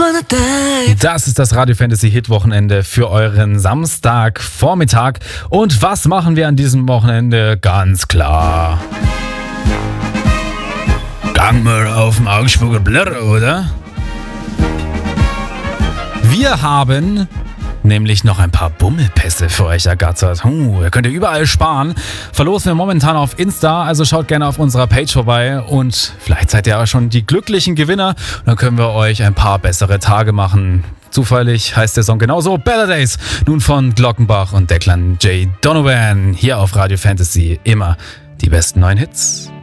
Das ist das Radio Fantasy Hit Wochenende für euren Samstagvormittag. Und was machen wir an diesem Wochenende? Ganz klar. Gang mal auf den Augsburger Blätter, oder? Wir haben nämlich noch ein paar Bummelpässe für euch ergattert. Ihr könnt ihr überall sparen. Verlosen wir momentan auf Insta, also schaut gerne auf unserer Page vorbei und vielleicht seid ihr auch schon die glücklichen Gewinner. Und dann können wir euch ein paar bessere Tage machen. Zufällig heißt der Song genauso Better Days. Nun von Glockenbach und Declan J. Donovan hier auf Radio Fantasy. Immer die besten neuen Hits.